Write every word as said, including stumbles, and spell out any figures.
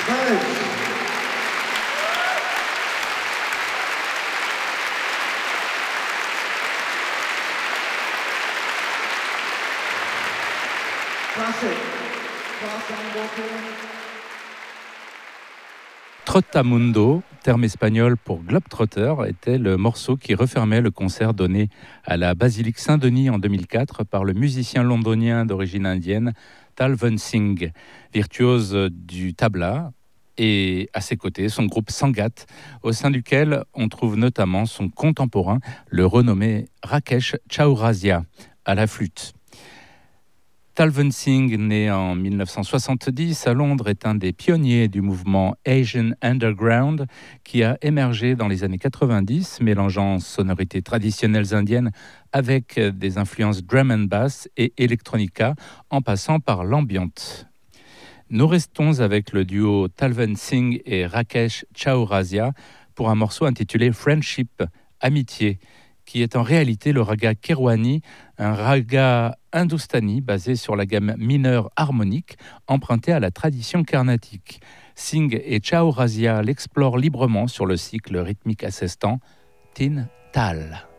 Smudge. Classic. Class on vocal. Trotamundo, terme espagnol pour globetrotter, était le morceau qui refermait le concert donné à la basilique Saint-Denis en deux mille quatre par le musicien londonien d'origine indienne Talvin Singh, virtuose du tabla, et à ses côtés son groupe Sangat, au sein duquel on trouve notamment son contemporain, le renommé Rakesh Chaurasia, à la flûte. Talvin Singh, né en dix-neuf cent soixante-dix à Londres, est un des pionniers du mouvement Asian Underground qui a émergé dans les années quatre-vingt-dix, mélangeant sonorités traditionnelles indiennes avec des influences drum and bass et electronica, en passant par l'ambient. Nous restons avec le duo Talvin Singh et Rakesh Chaurasia pour un morceau intitulé Friendship, Amitié, qui est en réalité le raga Kirwani, un raga hindustani basé sur la gamme mineure harmonique empruntée à la tradition carnatique. Singh et Chaurasia l'explorent librement sur le cycle rythmique assistant Tin Tal.